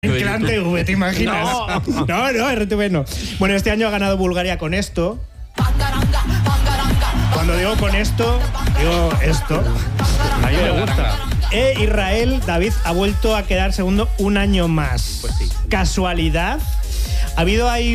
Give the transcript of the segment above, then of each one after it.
En Clan TV, ¿te imaginas? No, RTV no. Bueno, este año ha ganado Bulgaria con esto. Cuando digo con esto, digo esto. A mí me gusta. Israel, David, ha vuelto a quedar segundo un año más. Pues sí. ¿Casualidad? Ha habido ahí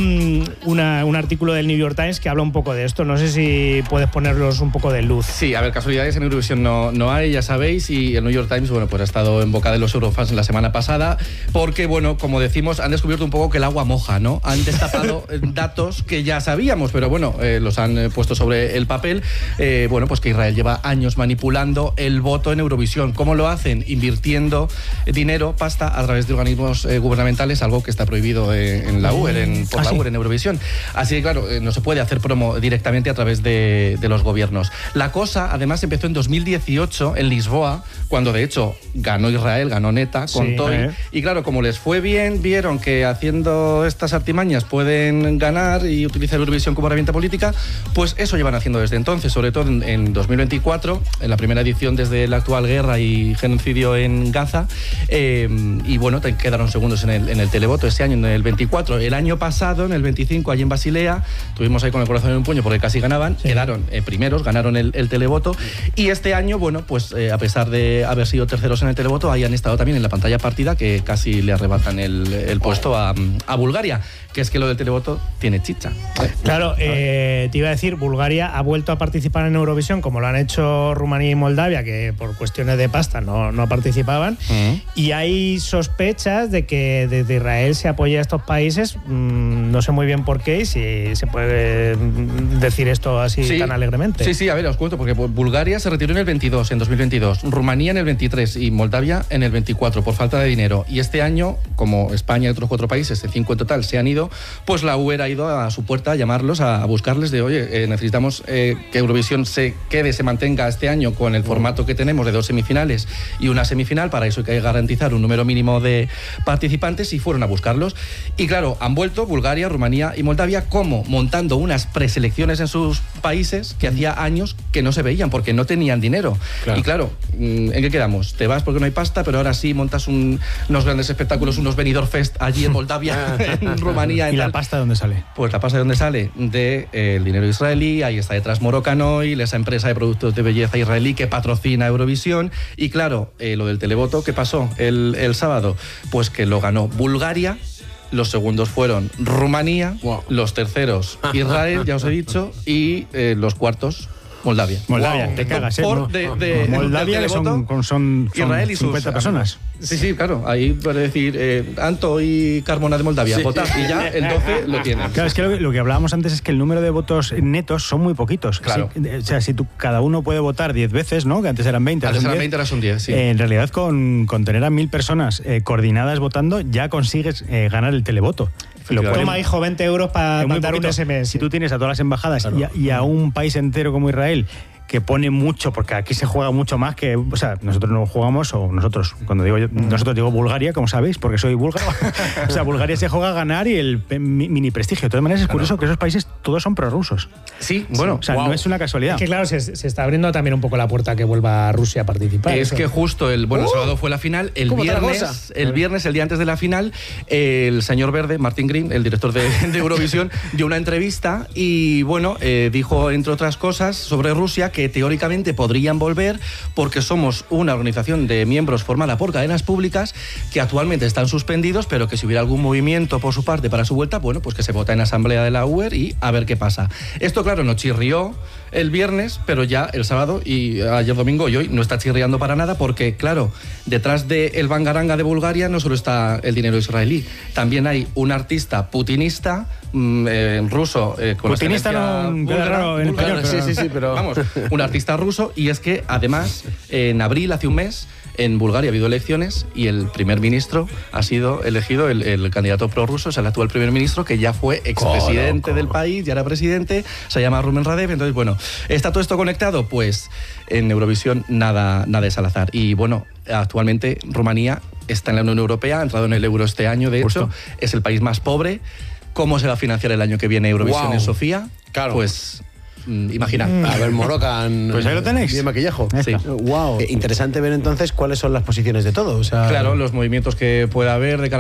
un artículo del New York Times que habla un poco de esto. No sé si puedes ponerlos un poco de luz. Sí, a ver, casualidades en Eurovisión no hay, ya sabéis, y el New York Times, bueno, pues ha estado en boca de los eurofans la semana pasada, porque, bueno, como decimos, han descubierto un poco que el agua moja, ¿no? Han destapado datos que ya sabíamos, pero bueno, los han puesto sobre el papel. Bueno, pues que Israel lleva años manipulando el voto en Eurovisión. ¿Cómo lo hacen? Invirtiendo dinero, pasta, a través de organismos gubernamentales, algo que está prohibido en la UER, por la UER en Eurovisión. Así que, claro, no se puede hacer promo directamente a través de los gobiernos. La cosa, además, empezó en 2018 en Lisboa, cuando de hecho ganó Israel, ganó Neta con Toy. Y claro, como les fue bien, vieron que haciendo estas artimañas pueden ganar y utilizar Eurovisión como herramienta política, pues eso llevan haciendo desde entonces, sobre todo en 2024, en la primera edición desde la actual guerra y genocidio en Gaza. Y bueno, quedaron segundos en el televoto este año, en el 24. El año pasado, en el 25, allí en Basilea, tuvimos ahí con el corazón en un puño porque casi ganaban, quedaron primeros, ganaron el televoto. Y este año, bueno, pues a pesar de haber sido terceros en el televoto, ahí han estado también en la pantalla partida, que casi le arrebatan el puesto a Bulgaria, que es que lo del televoto tiene chicha. Claro, te iba a decir, Bulgaria ha vuelto a participar en Eurovisión, como lo han hecho Rumanía y Moldavia, que por cuestiones de pasta no participaban. Y hay sospechas de que desde Israel se apoya a estos países. No sé muy bien por qué y si se puede decir esto así tan alegremente. Sí, a ver, os cuento, porque Bulgaria se retiró en el 22, en 2022, Rumanía en el 23 y Moldavia en el 24 por falta de dinero. Y este año, como España y otros 4 países, de 5 en total, se han ido, pues la UER ha ido a su puerta a llamarlos, a buscarles de, oye, necesitamos que Eurovisión se mantenga este año con el formato que tenemos de 2 semifinales y una semifinal. Para eso hay que garantizar un número mínimo de participantes, y fueron a buscarlos. Y claro, han vuelto Bulgaria, Rumanía y Moldavia, como montando unas preselecciones en sus países que hacía años que no se veían porque no tenían dinero. Claro. Y claro, ¿en qué quedamos? Te vas porque no hay pasta, pero ahora sí montas unos grandes espectáculos, unos Benidorm Fest allí en Moldavia, en Rumanía. ¿Y la pasta de dónde sale? Pues la pasta de dónde sale, del dinero israelí. Ahí está detrás Moroccan Oil, esa empresa de productos de belleza israelí que patrocina Eurovisión. Y claro, lo del televoto, ¿qué pasó el sábado? Pues que lo ganó Bulgaria. Los segundos fueron Rumanía, los terceros Israel, ya os he dicho, y los cuartos Moldavia. Moldavia, te cagas, ¿eh? Moldavia son Israel y 50 personas. Sí, claro. Ahí puede decir Anto y Carmona de Moldavia. Votad y ya el 12 lo tienen. Claro, es que lo que hablábamos antes es que el número de votos netos son muy poquitos. Claro. O sea, si cada uno puede votar 10 veces, ¿no? Que antes eran 20. Antes eran 20, ahora son 10, sí. En realidad, con tener a 1000 personas coordinadas votando, ya consigues ganar el televoto. Toma, hijo, 20 euros para mandar un SMS. Si tú tienes a todas las embajadas y a un país entero como Israel, que pone mucho, porque aquí se juega mucho más que, o sea, nosotros no jugamos, o nosotros, cuando digo yo, nosotros digo Bulgaria, como sabéis, porque soy búlgaro. O sea, Bulgaria se juega a ganar y el mini prestigio. De todas maneras, es curioso que esos países todos son prorrusos. Sí, bueno. O sea, no es una casualidad. Es que claro, se está abriendo también un poco la puerta a que vuelva Rusia a participar. Es que justo el sábado fue la final, el viernes, el día antes de la final, el señor Verde, Martin Green, el director de Eurovisión, dio una entrevista y, bueno, dijo, entre otras cosas, sobre Rusia, que teóricamente podrían volver porque somos una organización de miembros formada por cadenas públicas que actualmente están suspendidos, pero que si hubiera algún movimiento por su parte para su vuelta, bueno, pues que se vota en asamblea de la UER y a ver qué pasa. Esto, claro, no chirrió el viernes, pero ya el sábado y ayer domingo y hoy no está chirriando para nada, porque, claro, detrás del bangaranga de Bulgaria no solo está el dinero israelí, también hay un artista putinista ruso con putinista no búlgara, en español, sí, pero vamos, un artista ruso. Y es que además en abril, hace un mes, en Bulgaria ha habido elecciones y el primer ministro ha sido elegido el candidato prorruso, o sea, el actual primer ministro, que ya fue expresidente del país, ya era presidente, se llama Rumen Radev. Entonces, bueno, ¿está todo esto conectado? Pues en Eurovisión nada es al azar. Y bueno, actualmente Rumanía está en la Unión Europea, ha entrado en el euro este año, de hecho, es el país más pobre. ¿Cómo se va a financiar el año que viene Eurovisión en Sofía? Claro. Pues imaginar. A ver, Morocan. Pues ahí lo tenéis. De maquillajo. Sí. Wow. Interesante ver entonces cuáles son las posiciones de todo. O sea, claro, los movimientos que pueda haber de cara